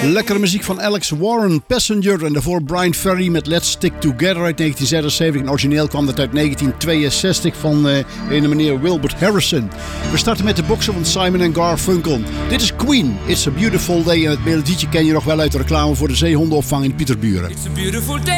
Lekkere muziek van Alex Warren, Passenger. En daarvoor Brian Ferry met Let's Stick Together uit 1976. En origineel kwam dat uit 1962 van een meneer Wilbert Harrison. We starten met de boxen van Simon & Garfunkel. Dit is Queen, It's a Beautiful Day. En het melodietje ken je nog wel uit de reclame voor de zeehondenopvang in Pieterburen.